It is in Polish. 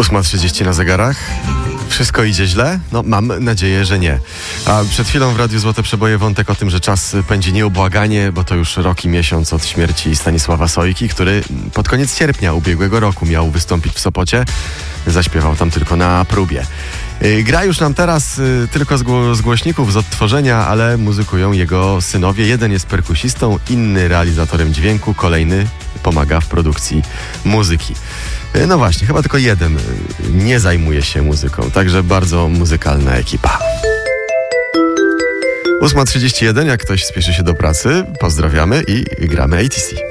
8:30 na zegarach. Wszystko idzie źle? No, mam nadzieję, że nie. A przed chwilą w Radiu Złote Przeboje wątek o tym, że czas pędzi nieubłaganie, bo to już rok i miesiąc od śmierci Stanisława Sojki, który pod koniec sierpnia ubiegłego roku miał wystąpić w Sopocie. Zaśpiewał tam tylko na próbie. Gra już nam teraz tylko z głośników, z odtworzenia, ale muzykują jego synowie. Jeden jest perkusistą, inny realizatorem dźwięku, kolejny pomaga w produkcji muzyki. No właśnie, chyba tylko jeden nie zajmuje się muzyką, także bardzo muzykalna ekipa. 8:31, jak ktoś spieszy się do pracy, pozdrawiamy i gramy ATC.